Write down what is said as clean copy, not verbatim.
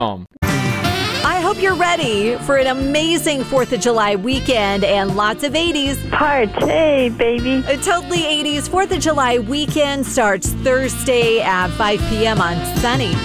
I hope you're ready for an amazing 4th of July weekend and lots of 80s. Party, baby. A totally 80s 4th of July weekend starts Thursday at 5 p.m. on Sunny